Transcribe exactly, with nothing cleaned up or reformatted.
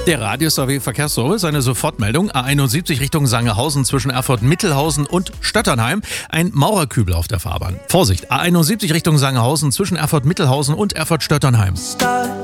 Der Radius A W Verkehrsservice, eine Sofortmeldung. A einundsiebzig Richtung Sangerhausen zwischen Erfurt-Mittelhausen und Stötternheim. Ein Maurerkübel auf der Fahrbahn. Vorsicht, A einundsiebzig Richtung Sangerhausen zwischen Erfurt-Mittelhausen und Erfurt-Stötternheim.